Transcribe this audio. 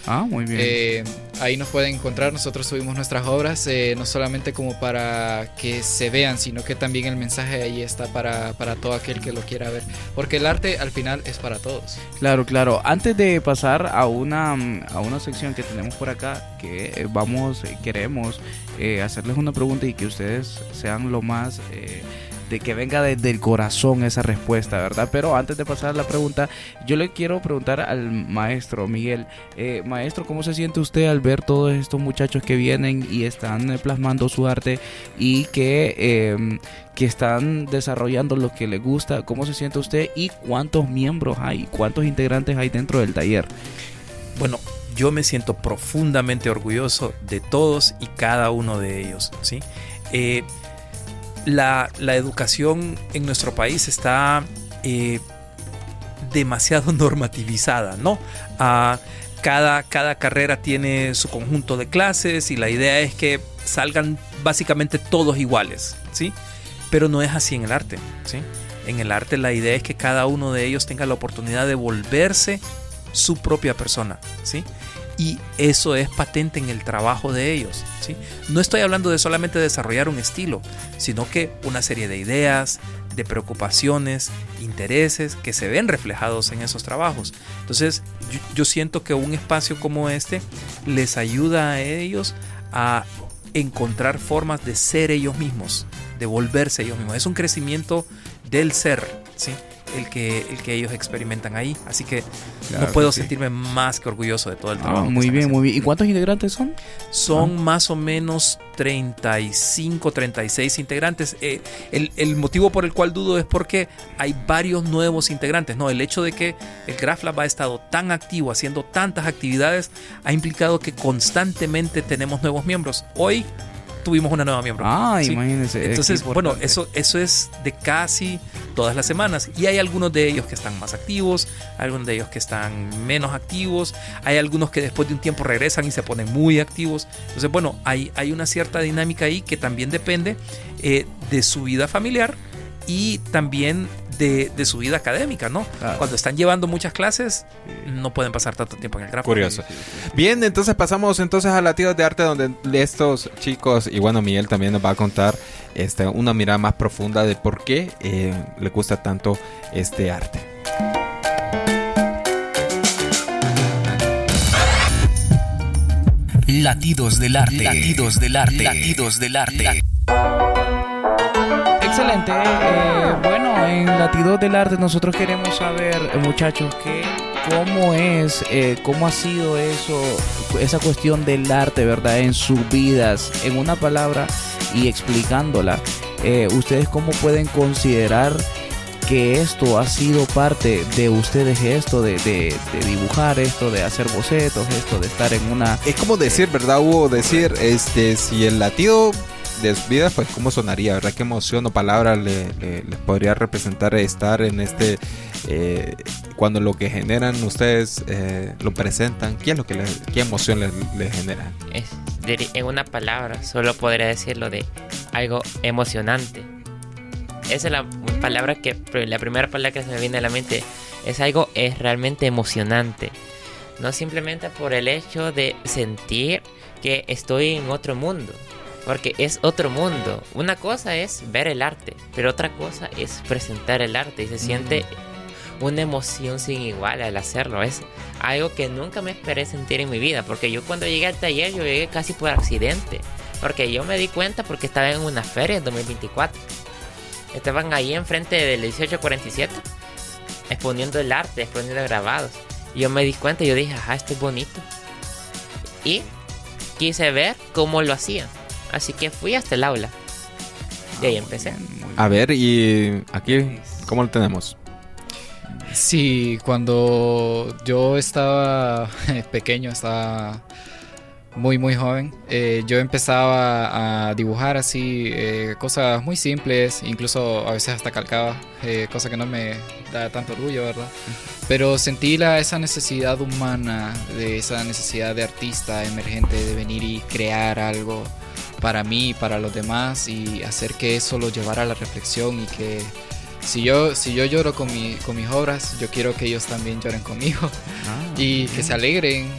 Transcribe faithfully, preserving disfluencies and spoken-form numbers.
Ah, muy bien. Eh, ahí nos pueden encontrar. Nosotros subimos nuestras obras, eh, no solamente como para que se vean, sino que también el mensaje ahí está para, para todo aquel que lo quiera ver. Porque el arte al final es para todos. Claro, claro. Antes de pasar a una, a una sección que tenemos por acá, que eh, vamos, eh, queremos eh, hacerles una pregunta y que ustedes sean lo más... Eh, de que venga desde el corazón esa respuesta, ¿verdad? Pero antes de pasar a la pregunta, yo le quiero preguntar al maestro Miguel. Eh, maestro, ¿cómo se siente usted al ver todos estos muchachos que vienen y están eh, plasmando su arte y que, eh, que están desarrollando lo que les gusta? ¿Cómo se siente usted y cuántos miembros hay? ¿Cuántos integrantes hay dentro del taller? Bueno, yo me siento profundamente orgulloso de todos y cada uno de ellos, ¿sí? Eh, La, la educación en nuestro país está eh, demasiado normativizada, ¿no? Ah, cada, cada carrera tiene su conjunto de clases y la idea es que salgan básicamente todos iguales, ¿sí? Pero no es así en el arte, ¿sí? En el arte la idea es que cada uno de ellos tenga la oportunidad de volverse su propia persona, ¿sí? Y eso es patente en el trabajo de ellos, ¿sí? No estoy hablando de solamente desarrollar un estilo, sino que una serie de ideas, de preocupaciones, intereses que se ven reflejados en esos trabajos. Entonces, yo, yo siento que un espacio como este les ayuda a ellos a encontrar formas de ser ellos mismos, de volverse ellos mismos. Es un crecimiento del ser, ¿sí? El que, el que ellos experimentan ahí. Así que claro, no puedo sí. sentirme más que orgulloso de todo el trabajo. Ah, muy bien, haciendo. muy bien. ¿Y cuántos integrantes son? Son ah. más o menos treinta y cinco, treinta y seis integrantes. Eh, el, el motivo por el cual dudo es porque hay varios nuevos integrantes. No, el hecho de que el Graph Lab ha estado tan activo, haciendo tantas actividades, ha implicado que constantemente tenemos nuevos miembros. Hoy tuvimos una nueva miembro. Ah, ¿sí? Imagínense. Entonces, bueno, eso, eso es de casi todas las semanas. Y hay algunos de ellos que están más activos, algunos de ellos que están menos activos. Hay algunos que después de un tiempo regresan y se ponen muy activos. Entonces, bueno, hay, hay una cierta dinámica ahí que también depende eh, de su vida familiar y también de, de su vida académica, ¿no? Claro. Cuando están llevando muchas clases, no pueden pasar tanto tiempo en el gráfico. Curioso. Bien, entonces pasamos entonces a Latidos de Arte, donde estos chicos, y bueno, Miguel también nos va a contar este, una mirada más profunda de por qué eh, le gusta tanto este arte. Latidos del arte. Latidos del arte. Latidos del arte. Excelente. Eh, bueno, en Latidos del Arte nosotros queremos saber, eh, muchachos, que cómo es, eh, cómo ha sido eso, esa cuestión del arte, ¿verdad? En sus vidas, en una palabra y explicándola. Eh, ¿Ustedes cómo pueden considerar que esto ha sido parte de ustedes, esto de, de, de dibujar, esto de hacer bocetos, esto de estar en una... Es como decir, ¿verdad, Hugo? Decir, este, si el latido de su vida, pues cómo sonaría, ¿verdad? Qué emoción o palabra le, le, les podría representar estar en este, eh, cuando lo que generan ustedes eh, lo presentan, ¿qué es lo que les, qué emoción les, les genera? Es, en una palabra, solo podría decirlo de algo emocionante. Esa es la palabra que, la primera palabra que se me viene a la mente. Es algo, es realmente emocionante. No simplemente por el hecho de sentir que estoy en otro mundo. Porque es otro mundo. Una cosa es ver el arte, pero otra cosa es presentar el arte. Y se siente una emoción sin igual al hacerlo. Es algo que nunca me esperé sentir en mi vida. Porque yo cuando llegué al taller, yo llegué casi por accidente. Porque yo me di cuenta porque estaba en una feria en dos mil veinticuatro. Estaban ahí enfrente del dieciocho cuarenta y siete exponiendo el arte, exponiendo grabados. Y yo me di cuenta y yo dije, ajá, esto es bonito. Y quise ver cómo lo hacían. Así que fui hasta el aula. Y ahí empecé. A ver, y aquí, ¿cómo lo tenemos? Sí, cuando yo estaba pequeño, estaba muy muy joven, eh, yo empezaba a dibujar así eh, cosas muy simples, incluso a veces hasta calcaba, eh, cosa que no me da tanto orgullo, ¿verdad? Pero sentí la, esa necesidad humana, de esa necesidad de artista emergente de venir y crear algo para mí, para los demás, y hacer que eso lo llevara a la reflexión, y que si yo, si yo lloro con, mi, con mis obras, yo quiero que ellos también lloren conmigo. Ah, y que se alegren